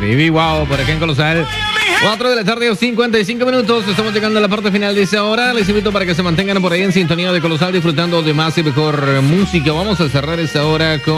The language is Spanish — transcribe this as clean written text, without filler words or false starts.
Baby Wow, por acá en Colosal. 4 de la tarde, 55 minutos. Estamos llegando a la parte final de esta hora. Les invito para que se mantengan por ahí en sintonía de Colosal, disfrutando de más y mejor música. Vamos a cerrar esta hora con